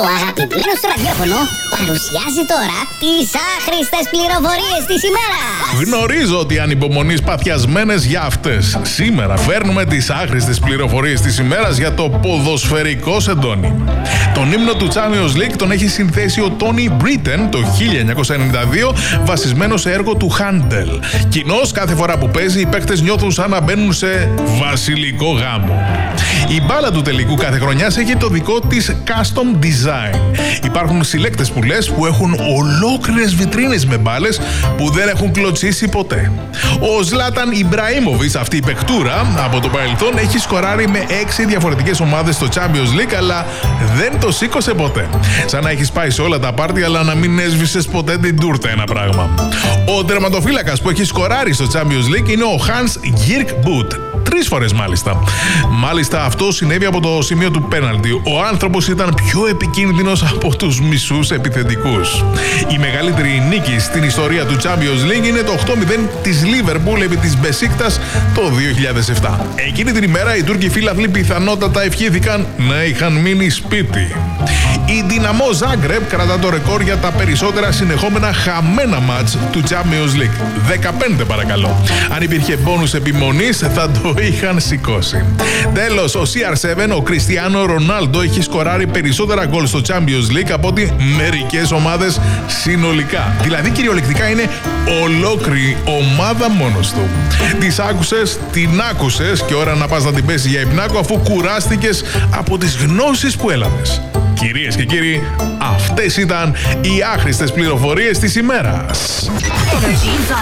αγαπημένο στο ραδιόφωνο παρουσιάζει τώρα τις άχρηστες πληροφορίες της ημέρας. Γνωρίζω ότι ανυπομονείς παθιασμένες για αυτές. Σήμερα φέρνουμε τις άχρηστες πληροφορίες της ημέρας για το ποδοσφαιρικό σεντόνι. Τον ύμνο του Champions League τον έχει συνθέσει ο Τόνι Μπρίτεν το 1992, βασισμένο σε έργο του Χάντελ. Κοινώς, κάθε φορά που παίζει, οι παίκτες νιώθουν σαν να μπαίνουν σε βασιλικό γάμο. Η μπάλα του τελικού κάθε χρονιάς έχει το δικό της custom design. Υπάρχουν συλλέκτες πουλές που έχουν ολόκληρες βιτρίνες με μπάλες που δεν έχουν κλωτσίσει ποτέ. Ο Ζλάταν Ιμπραήμοβιτς, αυτή η παιχτούρα από το παρελθόν, έχει σκοράρει με 6 διαφορετικές ομάδες στο Champions League, αλλά δεν το σήκωσε ποτέ. Σαν να έχεις πάει σε όλα τα πάρτι, αλλά να μην έσβησες ποτέ την τούρτα, ένα πράγμα. Ο τερματοφύλακας που έχει σκοράρει στο Champions League είναι ο Hans Georg Butt. 3 φορές μάλιστα. Μάλιστα, αυτό συνέβη από το σημείο του πέναλτι. Ο άνθρωπος ήταν πιο επικίνδυνος από τους μισούς επιθετικούς. Η μεγαλύτερη νίκη στην ιστορία του Champions League είναι το 8-0 της Liverpool επί της Μπεσίκτας το 2007. Εκείνη την ημέρα οι Τούρκοι φίλαθλοι πιθανότατα ευχήθηκαν να είχαν μείνει σπίτι. Η Δυναμό Ζάγκρεπ κρατά το ρεκόρ για τα περισσότερα συνεχόμενα χαμένα μάτς του Champions League. 15 παρακαλώ. Αν υπήρχε μπόνους επιμονής θα το είχαν σηκώσει. Τέλος, ο CR7, ο Κριστιάνο Ρονάλντο, έχει σκοράρει περισσότερα γκολ στο Champions League από ότι μερικές ομάδες συνολικά. Δηλαδή κυριολεκτικά είναι ολόκληρη ομάδα μόνος του. Τις άκουσες, την άκουσες και ώρα να πας να την πέσει για υπνάκο, αφού κουράστηκες από τις γνώσεις που έλαβες. Κυρίες και κύριοι, αυτές ήταν οι άχρηστες πληροφορίες της ημέρας.